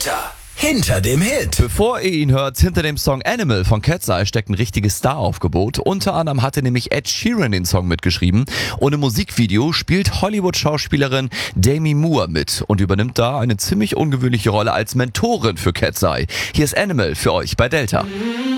Delta. Hinter dem Hit. Bevor ihr ihn hört, hinter dem Song Animal von Cat's Eye steckt ein richtiges Star-Aufgebot. Unter anderem hatte nämlich Ed Sheeran den Song mitgeschrieben. Und im Musikvideo spielt Hollywood-Schauspielerin Demi Moore mit und übernimmt da eine ziemlich ungewöhnliche Rolle als Mentorin für Cat's Eye. Hier ist Animal für euch bei Delta.